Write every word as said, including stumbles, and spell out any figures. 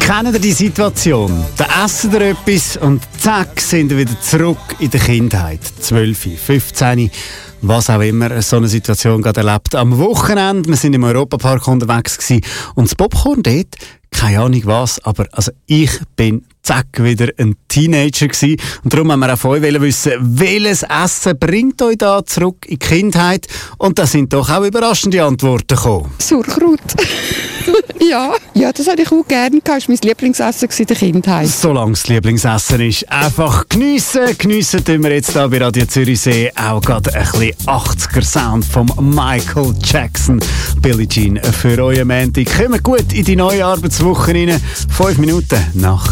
Kennen ihr die Situation? Da essen ihr etwas und zack, sind ihr wieder zurück in der Kindheit. zwölf, fünfzehn, was auch immer so eine Situation gerade erlebt. Am Wochenende, wir sind im Europapark unterwegs gewesen, und das Popcorn dort, keine Ahnung was, aber also ich bin zack wieder ein Teenager gewesen. Und darum haben wir auch von euch wissen, welches Essen bringt euch da zurück in die Kindheit? Und da sind doch auch überraschende Antworten gekommen. Sauerkraut. ja. ja, das hatte ich auch gerne. Das war mein Lieblingsessen in der Kindheit. Solange es Lieblingsessen ist, einfach geniessen. Geniessen tun wir jetzt hier bei Radio Zürichsee auch gerade ein bisschen achtziger-Sound von Michael Jackson. Billie Jean für euren Montag. Kommt gut in die neue Arbeitswoche rein. Fünf Minuten nach